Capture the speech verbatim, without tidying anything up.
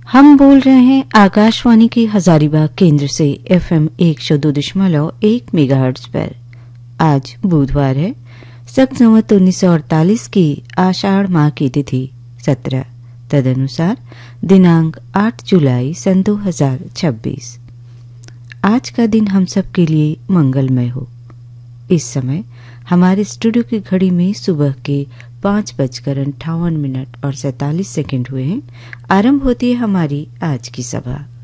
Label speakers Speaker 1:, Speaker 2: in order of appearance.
Speaker 1: हम बोल रहे हैं आकाशवाणी की हजारीबाग केंद्र से एफएम एक सौ दो दशमलव एक मेगाहर्ट्ज पर। आज बुधवार है, सक संवत उन्नीस सौ अड़तालीस की आषाढ़ माह की तिथि सत्रह, तदनुसार दिनांक आठ जुलाई सन दो हजार छब्बीस। आज का दिन हम सब के लिए मंगलमय हो। इस समय हमारे स्टूडियो की घड़ी में सुबह के पांच बजकर अंठावन मिनट और सैतालीस सेकेंड हुए हैं। आरंभ होती है हमारी आज की सभा।